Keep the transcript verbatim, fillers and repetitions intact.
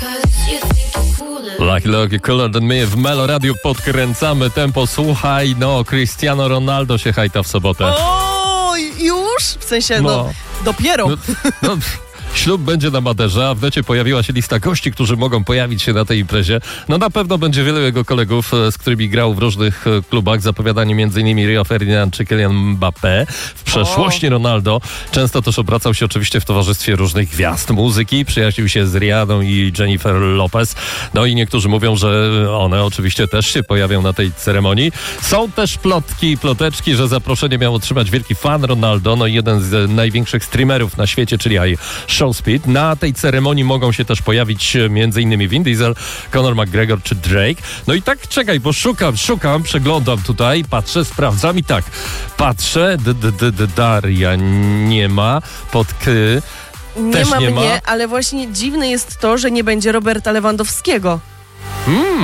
Like Lucky Cooler Than Me w Melo Radio podkręcamy tempo. Słuchaj, no Cristiano Ronaldo się hajta w sobotę. O, już? W sensie, no, No. dopiero. No, no, ślub będzie na Maderze, a w necie pojawiła się lista gości, którzy mogą pojawić się na tej imprezie. No na pewno będzie wielu jego kolegów, z którymi grał w różnych e, klubach. Zapowiadanie m.in. Rio Ferdinand czy Kylian Mbappé. W przeszłości Ronaldo często też obracał się oczywiście w towarzystwie różnych gwiazd muzyki. Przyjaźnił się z Rihanną i Jennifer Lopez. No i niektórzy mówią, że one oczywiście też się pojawią na tej ceremonii. Są też plotki i ploteczki, że zaproszenie miał otrzymać wielki fan Ronaldo, no i jeden z największych streamerów na świecie, czyli I Showspeed. Na tej ceremonii mogą się też pojawić m.in. Vin Diesel, Conor McGregor czy Drake. No i tak czekaj, bo szukam, szukam, przeglądam tutaj, patrzę, sprawdzam i tak, patrzę, d, d, d, d, Daria nie ma, pod K Nie też ma nie mnie, ma. ale właśnie dziwne jest to, że nie będzie Roberta Lewandowskiego. Mm.